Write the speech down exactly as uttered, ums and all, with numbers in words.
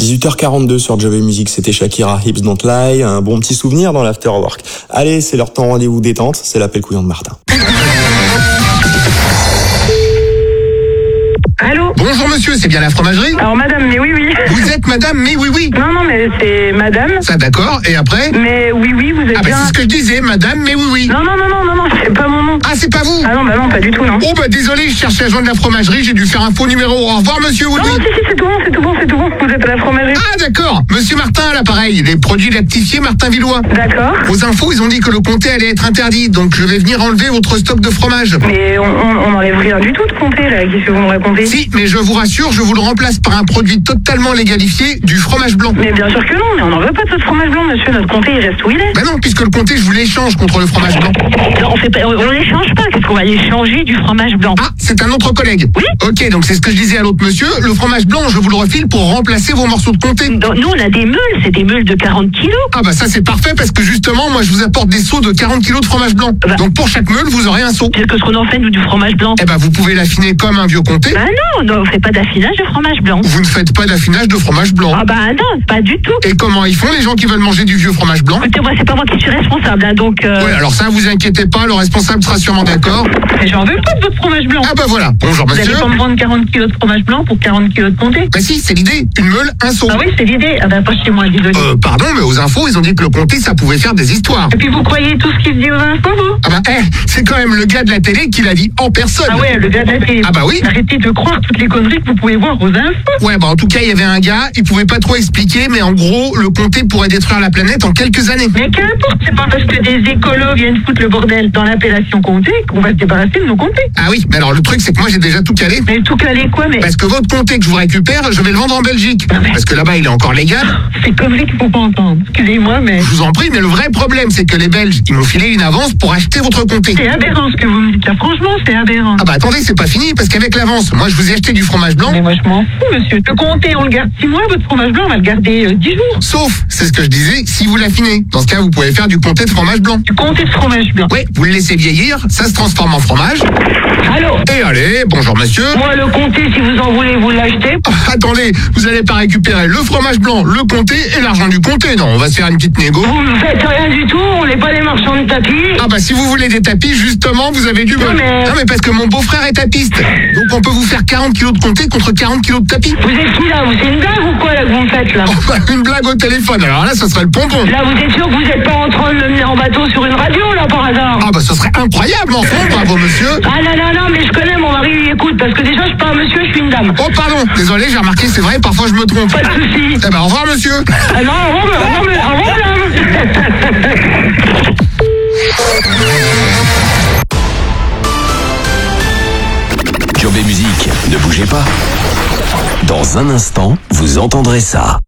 dix-huit heures quarante-deux sur Job et Musique, c'était Shakira, Hips Don't Lie, un bon petit souvenir dans l'afterwork. Allez, c'est leur temps rendez-vous détente, c'est l'appel couillon de Martin. Allô ? Bonjour monsieur, c'est bien la fromagerie ? Alors madame, mais oui, oui. Vous êtes madame, mais oui, oui. Non, non, mais c'est madame. Ça d'accord, et après ? Mais oui, oui, vous êtes Ah bah bien... c'est ce que je disais, madame, mais oui, oui. Non, non, non, non, non, non, c'est pas mon nom. Ah c'est pas vous ? Ah non, bah non, pas du tout, non. Oh bah désolé, je cherchais à joindre la fromagerie, j'ai dû faire un faux numéro. Au revoir monsieur, oui, Non, oui. non, si, si, c'est tout bon, c'est tout bon, c'est tout bon. Vous êtes à la fromagerie. Ah d'accord, monsieur Martin à l'appareil, les produits lactifiés Martin Villois. D'accord. Aux infos, ils ont dit que le comté allait être interdit, donc je vais venir enlever votre stock de fromage. Mais on, on, on enlève rien du tout de compter, là. Qu'est-ce que vous me racontez ? Si, mais je vous rassure, je vous le remplace par un produit totalement légalifié, du fromage blanc. Mais bien sûr que non, mais on n'en veut pas de votre fromage blanc, monsieur. Notre comté, il reste où il est. Bah non, puisque le comté, je vous l'échange contre le fromage blanc. On fait pas, on l'échange pas. Qu'est-ce qu'on va échanger du fromage blanc ? Ah, c'est un autre collègue. Oui. Ok, donc c'est ce que je disais à l'autre monsieur, le fromage blanc, je vous le refile pour remplacer vos morceaux de comté. Donc, nous, on a des meules, c'est des meules de quarante kilos. Ah bah ça c'est parfait parce que justement, moi je vous apporte des seaux de quarante kilos de fromage blanc. Bah. Donc pour chaque meule, vous aurez un seau. Qu'est-ce que ce qu'on en fait, nous, du fromage blanc ? Eh bah vous pouvez l'affiner comme un vieux comté. Bah non, non, on fait pas d'affinage de fromage blanc. Vous ne faites pas d'affinage de fromage blanc. Ah bah non, pas du tout. Et comment ils font les gens qui veulent manger du vieux fromage blanc ? Écoutez, moi, c'est pas moi qui suis responsable, hein, donc... Euh... Ouais, alors ça, vous inquiétez pas, le responsable sera sûrement d'accord. Mais j'en veux pas de votre fromage blanc. Ah bah voilà, bonjour Vous monsieur. allez pas me vendre quarante kilos de fromage blanc pour quarante kilos de comté ? Bah si, c'est l'idée, une meule, un seau. Ah oui, c'est l'idée. Ah bah pas chez moi, désolé. Euh, pardon, mais aux infos, ils ont dit que le comté, ça pouvait faire des histoires. Et puis vous croyez tout ce qu'il se dit aux infos, vous ? Ah bah, eh, c'est quand même le gars de la télé qui l'a dit en personne. Ah ouais, le gars de la télé. Ah bah oui. Arrêtez de croire toutes les conneries que vous pouvez voir aux infos. Ouais, bah en tout cas, il y avait un gars, il pouvait pas trop expliquer, mais en gros, le comté pourrait détruire la planète en quelques années. Mais qu'importe, c'est pas parce que des écolos viennent foutre le bordel dans l'appellation comté qu'on va se débarrasser de nos comtés. Ah oui, mais alors le truc, c'est que moi, j'ai déjà tout calé. Mais tout calé quoi, mais... Parce que votre comté que je vous récupère, je vais le vendre en Belgique. Non, mais- Parce que là-bas, il est encore légal. C'est conneries qu'il faut pas entendre. Excusez-moi, mais... Je vous en prie, mais le vrai problème, c'est que les Belges, ils m'ont filé une avance pour acheter votre comté. C'est aberrant ce que vous me dites là. Franchement, c'est aberrant. Ah bah attendez, c'est pas fini, parce qu'avec l'avance, moi, je vous ai acheté du fromage blanc. Mais moi, je m'en fous, monsieur. Le comté, on le garde six mois. Votre fromage blanc, on va le garder euh, dix jours. Sauf, c'est ce que je disais, si vous l'affinez. Dans ce cas, vous pouvez faire du comté de fromage blanc. Du comté de fromage blanc. Oui, vous le laissez vieillir, ça se transforme en fromage. Allô ? Et allez, bonjour monsieur. Moi, le comté, si vous en voulez, vous l'achetez. Ah, attendez, vous allez pas récupérer le fromage blanc, le comté et l'argent du comté, non, on va se faire une petite négo. Vous ne faites rien du tout. On n'est pas des marchands de tapis. Ah bah si vous voulez des tapis, justement, vous avez du bol. Non, mais- Non mais parce que mon beau-frère est tapiste. Donc on peut vous faire quarante kilos de comté contre quarante kilos de tapis. Vous êtes qui là ? Vous c'est une blague ou quoi là que vous me faites là ? Oh, bah, une blague au téléphone, alors là, ça serait le pompon. Là, vous êtes sûr que vous n'êtes pas en train de me mener en bateau sur une radio là par hasard ? Ah bah ce serait incroyable, enfin, bravo monsieur. Ah non, non, non, mais je connais mon mari, il écoute, parce que déjà, je suis pas un monsieur, je suis une dame. Oh pardon, désolé, j'ai remarqué, c'est vrai, parfois je me trompe. Pas de soucis. Eh ben au revoir monsieur. Ah non, au revoir, au revoir, au revoir, madame. Job et Musique, ne bougez pas. Dans un instant, vous entendrez ça.